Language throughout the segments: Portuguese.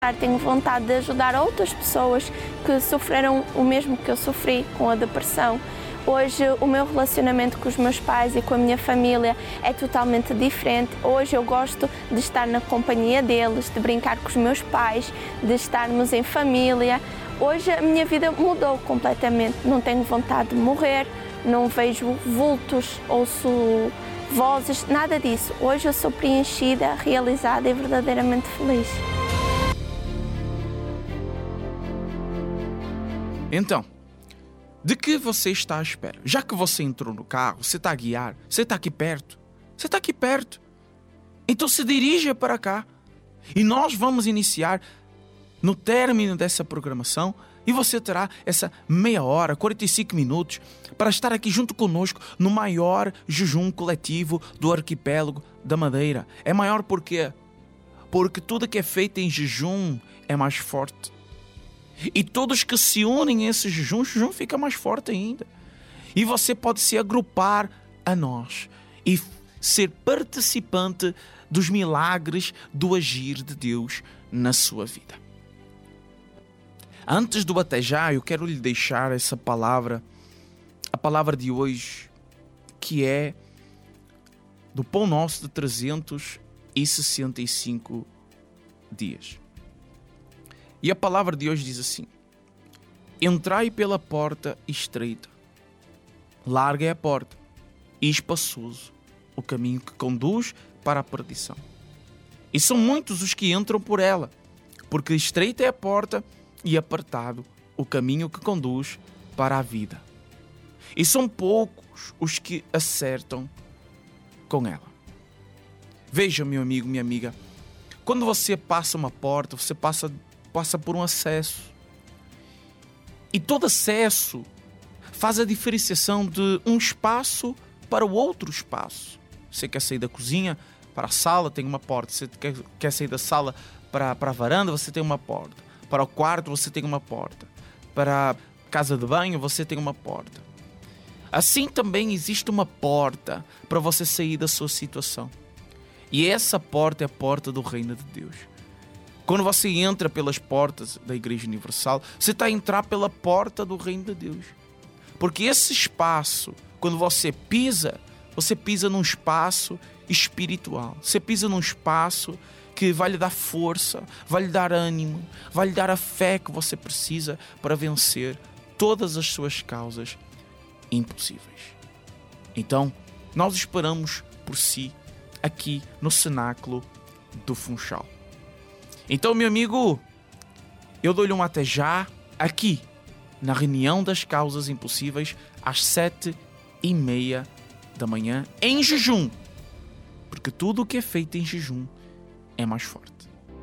Tenho vontade de ajudar outras pessoas que sofreram o mesmo que eu sofri com a depressão. Hoje o meu relacionamento com os meus pais e com a minha família é totalmente diferente. Hoje eu gosto de estar na companhia deles, de brincar com os meus pais, de estarmos em família. Hoje a minha vida mudou completamente. Não tenho vontade de morrer, não vejo vultos, ouço vozes, nada disso. Hoje eu sou preenchida, realizada e verdadeiramente feliz. Então, de que você está à espera? Já que você entrou no carro, você está a guiar, você está aqui perto. Você está aqui perto. Então se dirija para cá. E nós vamos iniciar no término dessa programação e você terá essa meia hora, 45 minutos, para estar aqui junto conosco no maior jejum coletivo do arquipélago da Madeira. É maior por quê? Porque tudo que é feito em jejum é mais forte. E todos que se unem a esse jejum, o jejum fica mais forte ainda. E você pode se agrupar a nós e ser participante dos milagres do agir de Deus na sua vida. Antes do até já, eu quero lhe deixar essa palavra, a palavra de hoje, que é do Pão Nosso de 365 dias. E a palavra de hoje diz assim: entrai pela porta estreita, larga é a porta e espaçoso o caminho que conduz para a perdição. E são muitos os que entram por ela, porque estreita é a porta e apertado o caminho que conduz para a vida. E são poucos os que acertam com ela. Veja, meu amigo, minha amiga, quando você passa uma porta, você passa por um acesso. E todo acesso faz a diferenciação de um espaço para o outro espaço. Você quer sair da cozinha para a sala, tem uma porta. Você quer sair da sala para a varanda, você tem uma porta. Para o quarto, você tem uma porta. Para a casa de banho, você tem uma porta. Assim também existe uma porta para você sair da sua situação. E essa porta é a porta do reino de Deus. Quando você entra pelas portas da Igreja Universal, você está a entrar pela porta do reino de Deus. Porque esse espaço, quando você pisa num espaço espiritual. Você pisa num espaço que vai lhe dar força, vai lhe dar ânimo, vai lhe dar a fé que você precisa para vencer todas as suas causas impossíveis. Então, nós esperamos por si aqui no cenáculo do Funchal. Então, meu amigo, eu dou-lhe um até já aqui, na reunião das causas impossíveis, às 7h30 da manhã, em jejum. Porque tudo o que é feito em jejum é mais forte.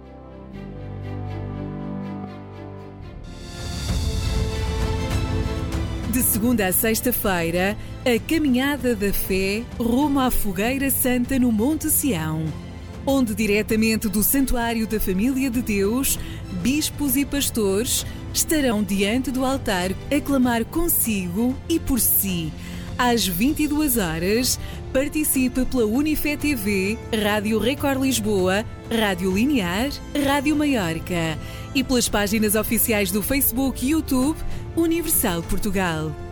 De segunda a sexta-feira, a Caminhada da Fé rumo à Fogueira Santa no Monte Sião, onde diretamente do Santuário da Família de Deus, bispos e pastores estarão diante do altar a clamar consigo e por si. Às 22 horas, participe pela Unifé TV, Rádio Record Lisboa, Rádio Linear, Rádio Maiorca e pelas páginas oficiais do Facebook e YouTube Universal Portugal.